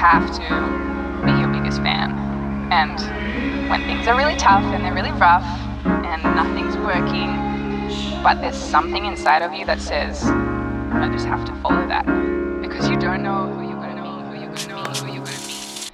have to be your biggest fan. And when things are really tough and they're really rough and nothing's working, but there's something inside of you that says, I just have to follow